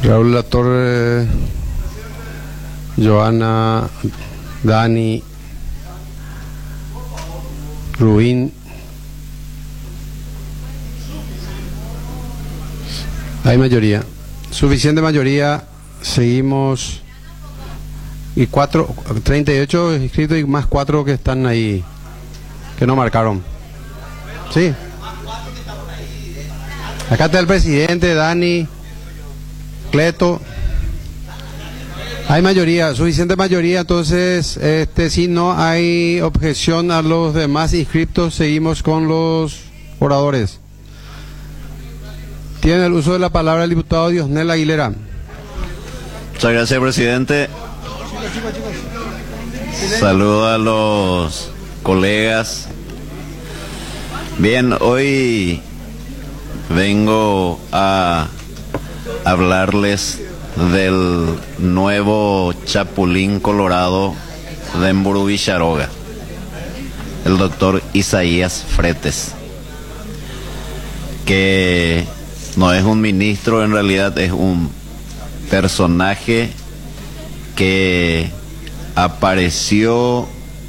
Raúl Latorre, Joana, Dani, Rubín. Hay mayoría, suficiente mayoría. Seguimos. Y 38 inscritos y más 4 que están ahí, que no marcaron. Sí. Acá está el presidente, Dani, Cleto. Hay mayoría, suficiente mayoría. Entonces, si no hay objeción a los demás inscritos, seguimos con los oradores. Tiene el uso de la palabra el diputado Diosnel Aguilera. Muchas gracias, presidente. Saludo a los colegas. Bien, hoy vengo a hablarles del nuevo chapulín colorado de Emburu Villaroga, el doctor Isaías Fretes, que no es un ministro, en realidad es un personaje que apareció,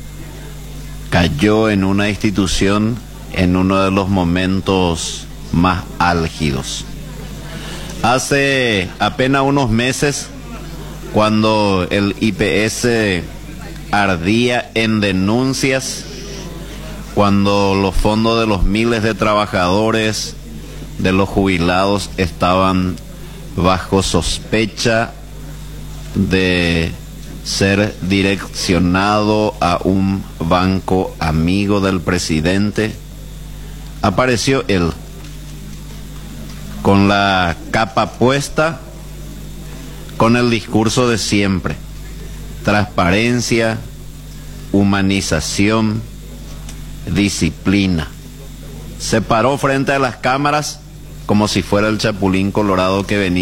cayó en una institución en uno de los momentos más álgidos. Hace apenas unos meses, cuando el IPS ardía en denuncias, cuando los fondos de los miles de trabajadores, de los jubilados, estaban bajo sospecha de ser direccionado a un banco amigo del presidente, apareció él con la capa puesta, con el discurso de siempre: transparencia, humanización, disciplina. Se paró frente a las cámaras como si fuera el chapulín colorado que venía